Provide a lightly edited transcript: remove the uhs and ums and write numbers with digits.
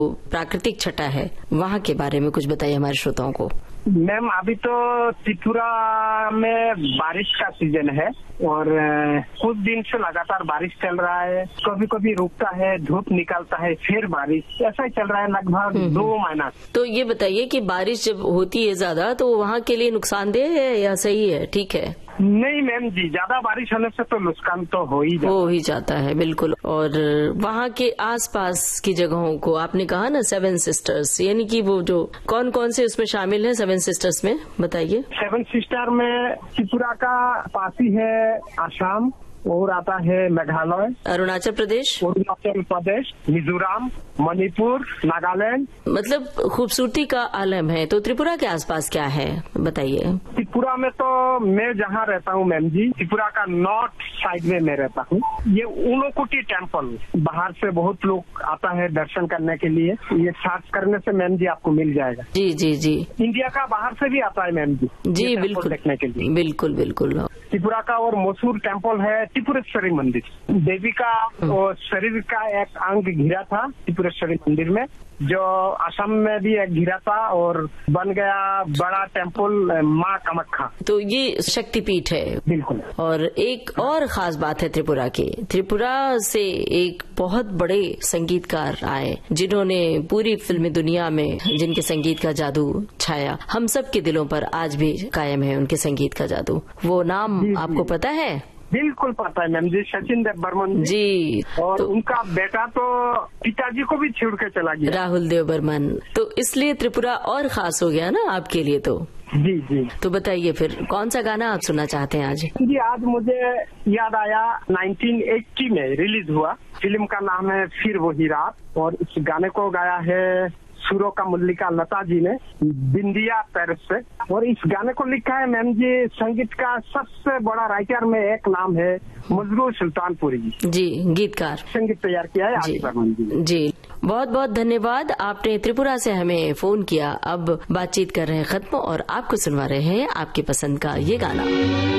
प्राकृतिक छटा है, वहाँ के बारे में कुछ बताइए हमारे श्रोताओं को। मैम अभी तो त्रिपुरा में बारिश का सीजन है और कुछ दिन से लगातार बारिश चल रहा है। कभी कभी रुकता है, धूप निकलता है, फिर बारिश, ऐसा ही चल रहा है लगभग 2 महीना। तो ये बताइए कि बारिश जब होती है ज्यादा तो वहाँ के लिए नुकसानदेह है या सही है, ठीक है? नहीं मैम जी, ज्यादा बारिश होने से तो नुकसान तो हो ही जाता है बिल्कुल। और वहाँ के आसपास की जगहों को आपने कहा ना 7 सिस्टर्स, यानी कि वो जो कौन कौन से उसमें शामिल है 7 सिस्टर्स में, बताइए। 7 सिस्टर में त्रिपुरा का पासी है आसाम, और आता है मेघालय, अरुणाचल प्रदेश, मिजोरम, मणिपुर, नागालैंड। मतलब खूबसूरती का आलम है। तो त्रिपुरा के आसपास क्या है बताइए। त्रिपुरा में तो मैं जहाँ रहता हूँ मैम जी, त्रिपुरा का नॉर्थ साइड में मैं रहता हूँ। ये ऊनोकोटी टेम्पल, बाहर से बहुत लोग आता है दर्शन करने के लिए। ये सर्च करने से मैम जी आपको मिल जाएगा। जी जी जी। इंडिया का बाहर से भी आता है मैम जी। जी बिल्कुल, देखने के लिए। बिल्कुल बिल्कुल। त्रिपुरा का और मशहूर टेम्पल है त्रिपुरेश्वरी मंदिर। देवी का और शरीर का एक अंग घिरा था त्रिपुरेश्वरी मंदिर में, जो असम में भी एक घिरा था और बन गया बड़ा टेम्पल माँ कामाख्या। तो ये शक्तिपीठ है बिल्कुल। और एक और खास बात है त्रिपुरा की, त्रिपुरा से एक बहुत बड़े संगीतकार आए जिन्होंने पूरी फिल्मी दुनिया में, जिनके संगीत का जादू छाया, हम सब के दिलों पर आज भी कायम है उनके संगीत का जादू। वो नाम आपको पता है? बिल्कुल पता है मैम जी, सचिन देव बर्मन जी। और तो उनका बेटा तो पिताजी को भी छोड़ के चला गया, राहुल देव बर्मन। तो इसलिए त्रिपुरा और खास हो गया ना आपके लिए। तो जी जी। तो बताइए फिर कौन सा गाना आप सुनना चाहते हैं आज? जी आज मुझे याद आया 1980 में रिलीज हुआ फिल्म का नाम है फिर वही रात, और इस गाने को गाया है सुरों का मल्लिका लता जी ने बिंदिया पेरिस से। और इस गाने को लिखा है मैम जी, संगीत का सबसे बड़ा राइटर में एक नाम है मजरू सुल्तानपुरी जी, गीतकार। संगीत तैयार किया है आदि बर्मन जी। जी बहुत बहुत धन्यवाद, आपने त्रिपुरा से हमें फोन किया। अब बातचीत कर रहे हैं खत्म और आपको सुनवा रहे हैं आपकी पसंद का ये गाना।